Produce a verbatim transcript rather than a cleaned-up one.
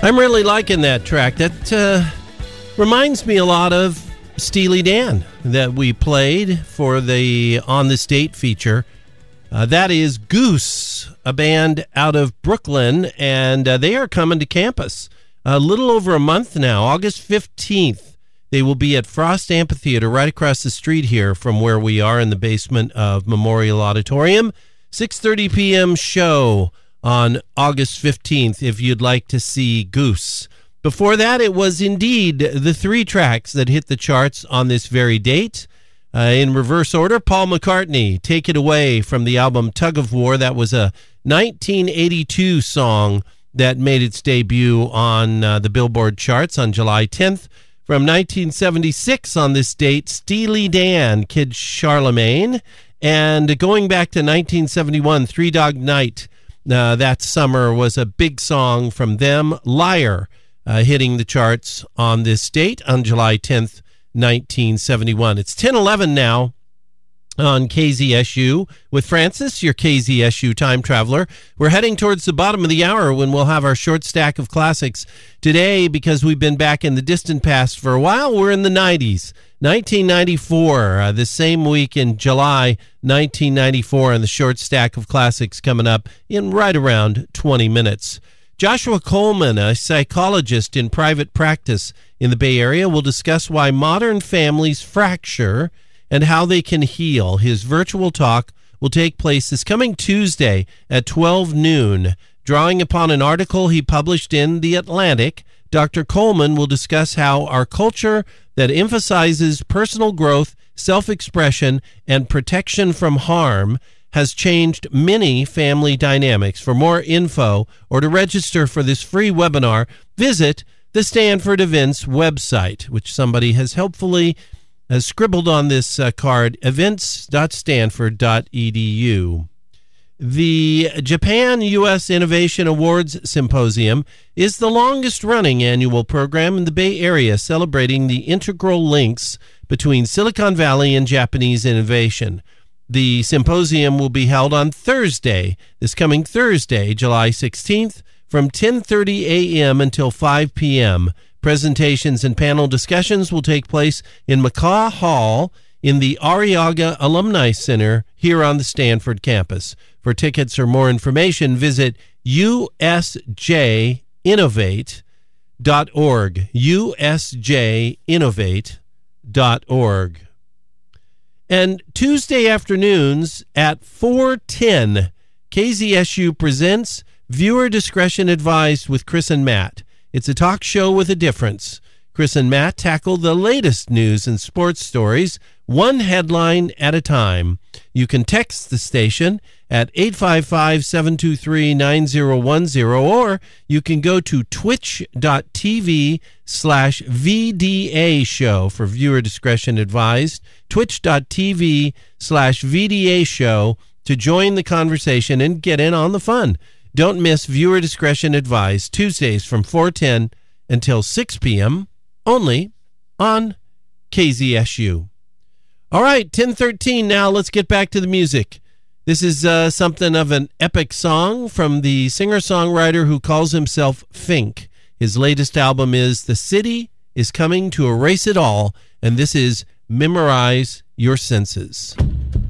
I'm really liking that track. That uh, reminds me a lot of Steely Dan that we played for the On This Date feature. Uh, that is Goose, a band out of Brooklyn, and uh, they are coming to campus a little over a month now, August fifteenth. They will be at Frost Amphitheater right across the street here from where we are in the basement of Memorial Auditorium. six thirty p.m. show on August fifteenth if you'd like to see Goose. Before that, it was indeed the three tracks that hit the charts on this very date. Uh, in reverse order, Paul McCartney, Take It Away, from the album Tug of War. That was a nineteen eighty-two song that made its debut on uh, the Billboard charts on July tenth. From nineteen seventy-six on this date, Steely Dan, Kid Charlemagne. And going back to nineteen seventy-one, Three Dog Night, uh, that summer was a big song from them, Liar, uh, hitting the charts on this date on July tenth, nineteen seventy-one. It's ten eleven now on K Z S U with Francis, your K Z S U time traveler. We're heading towards the bottom of the hour when we'll have our short stack of classics. Today, because we've been back in the distant past for a while, we're in the nineties. nineteen ninety-four, uh, the same week in July nineteen ninety-four, and the short stack of classics coming up in right around twenty minutes. Joshua Coleman, a psychologist in private practice in the Bay Area, will discuss why modern families fracture and how they can heal. His virtual talk will take place this coming Tuesday at twelve noon. Drawing upon an article he published in The Atlantic, Doctor Coleman will discuss how our culture that emphasizes personal growth, self-expression, and protection from harm has changed many family dynamics. For more info or to register for this free webinar, visit the Stanford Events website, which somebody has helpfully has scribbled on this uh, card, events dot stanford dot e d u. The Japan U S Innovation Awards Symposium is the longest-running annual program in the Bay Area, celebrating the integral links between Silicon Valley and Japanese innovation. The symposium will be held on Thursday, this coming Thursday, July sixteenth, from ten thirty a.m. until five p.m. Presentations and panel discussions will take place in McCaw Hall in the Arriaga Alumni Center here on the Stanford campus. For tickets or more information, visit u s j innovate dot org, u s j innovate dot org. And Tuesday afternoons at four ten, K Z S U presents Viewer Discretion Advised with Chris and Matt. It's a talk show with a difference. Chris and Matt tackle the latest news and sports stories, one headline at a time. You can text the station at eight five five, seven two three, nine zero one zero, or you can go to twitch.tv slash VDA show for viewer discretion advised, twitch.tv slash VDA show to join the conversation and get in on the fun. Don't miss Viewer Discretion Advised, Tuesdays from four ten until six p.m., only on K Z S U. All right, ten thirteen now. Let's get back to the music. This is uh, something of an epic song from the singer-songwriter who calls himself Fink. His latest album is The City is Coming to Erase It All, and this is Memorize Your Senses.